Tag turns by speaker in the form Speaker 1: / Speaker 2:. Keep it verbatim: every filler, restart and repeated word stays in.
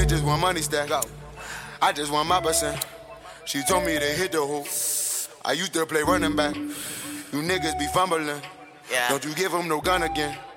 Speaker 1: just want money stack. I just want my percent. She told me to hit the hoop. I used to play running back. You niggas be fumbling.
Speaker 2: Yeah.
Speaker 1: Don't you give him no gun again.